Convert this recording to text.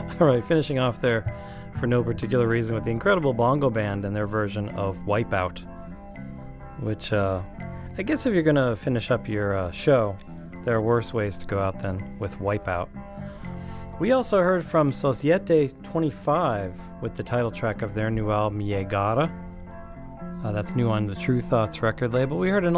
All right, finishing off there for no particular reason with the Incredible Bongo Band and their version of Wipeout, which I guess if you're going to finish up your show, there are worse ways to go out than with Wipeout. We also heard from Societe 25 with the title track of their new album, Yegara. That's new on the True Thoughts record label. We heard an